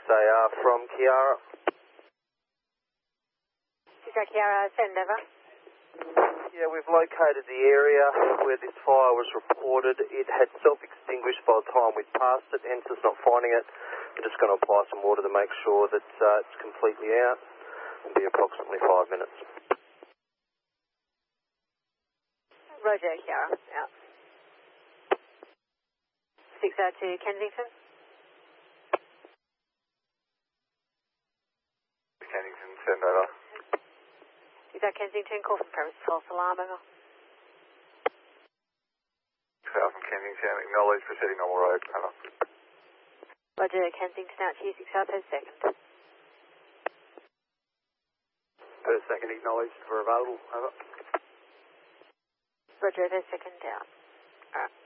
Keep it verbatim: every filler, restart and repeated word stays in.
A R from Kiara. six A Kiara, send over. Yeah, we've located the area where this fire was reported. It had self-extinguished by the time we'd passed it, hence us not finding it. We're just going to apply some water to make sure that uh, it's completely out. It'll be approximately five minutes. Roger, Kiara, out. six oh two Kensington. Kensington, send over. six oh Kensington, call from premise, false alarm, over. South from Kensington, acknowledge proceeding normal road, over. Roger, Kensington, out to you, six oh per second. Per second, acknowledged for available, over. Roger, per second, out. Alright.